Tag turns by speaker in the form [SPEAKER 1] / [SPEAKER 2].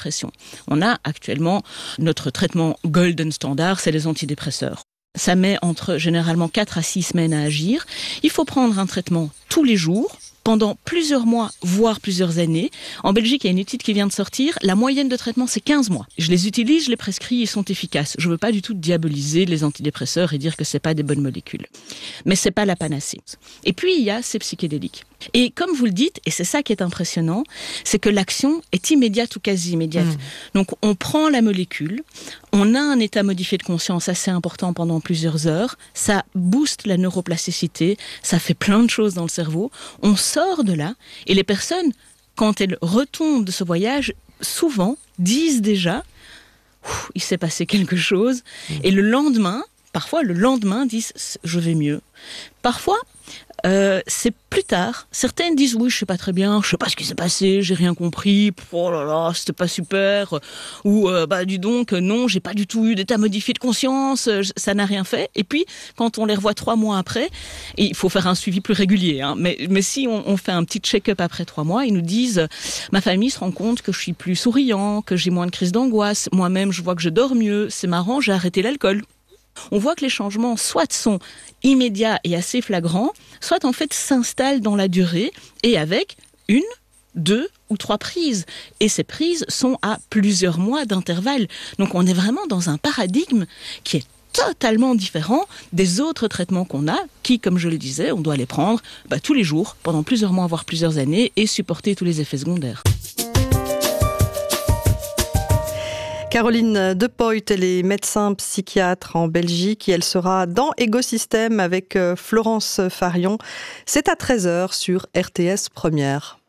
[SPEAKER 1] dépression. On a actuellement notre traitement golden standard, c'est les antidépresseurs. Ça met généralement 4 à 6 semaines à agir. Il faut prendre un traitement tous les jours, pendant plusieurs mois, voire plusieurs années. En Belgique, il y a une étude qui vient de sortir. La moyenne de traitement, c'est 15 mois. Je les utilise, je les prescris, ils sont efficaces. Je veux pas du tout diaboliser les antidépresseurs et dire que c'est pas des bonnes molécules. Mais c'est pas la panacée. Et puis, il y a ces psychédéliques. Et comme vous le dites, et c'est ça qui est impressionnant, c'est que l'action est immédiate ou quasi immédiate. Donc, on prend la molécule, on a un état modifié de conscience assez important pendant plusieurs heures, ça booste la neuroplasticité, ça fait plein de choses dans le cerveau, on sort de là, et les personnes, quand elles retombent de ce voyage, souvent disent déjà « il s'est passé quelque chose », et parfois le lendemain, disent « je vais mieux ». Parfois, c'est plus tard. Certaines disent oui, je sais pas très bien, je sais pas ce qui s'est passé, j'ai rien compris, oh là là, c'était pas super, ou dis donc, non, j'ai pas du tout eu d'état modifié de conscience, ça n'a rien fait. Et puis, quand on les revoit 3 mois après, et il faut faire un suivi plus régulier, hein, mais si on fait un petit check-up après 3 mois, ils nous disent, ma famille se rend compte que je suis plus souriant, que j'ai moins de crises d'angoisse, moi-même je vois que je dors mieux, c'est marrant, j'ai arrêté l'alcool. On voit que les changements soit sont immédiats et assez flagrants, soit en fait s'installent dans la durée et avec 1, 2 ou 3 prises. Et ces prises sont à plusieurs mois d'intervalle. Donc on est vraiment dans un paradigme qui est totalement différent des autres traitements qu'on a, qui, comme je le disais, on doit les prendre tous les jours, pendant plusieurs mois, voire plusieurs années, et supporter tous les effets secondaires.
[SPEAKER 2] Caroline Depoyt, elle est médecin psychiatre en Belgique et elle sera dans Égosystème avec Florence Farion. C'est à 13h sur RTS Première.